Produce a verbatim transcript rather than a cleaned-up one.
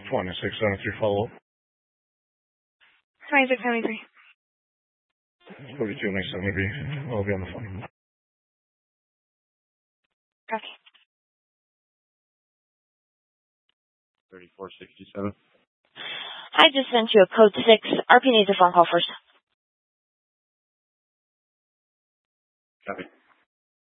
twenty-six seventy-three follow-up. twenty-six seventy-three. forty-two next seventy-three. I'll be on the phone. Copy. thirty-four sixty-seven. I just sent you a code six. R P needs a phone call first. Copy.